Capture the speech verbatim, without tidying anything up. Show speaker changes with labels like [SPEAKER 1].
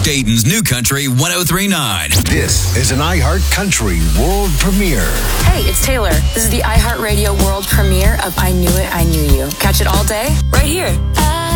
[SPEAKER 1] Dayton's New Country one oh three point nine.
[SPEAKER 2] This is an iHeart Country world premiere.
[SPEAKER 3] Hey, it's Taylor. This is the iHeartRadio world premiere of I Knew It, I Knew You. Catch it all day, right here.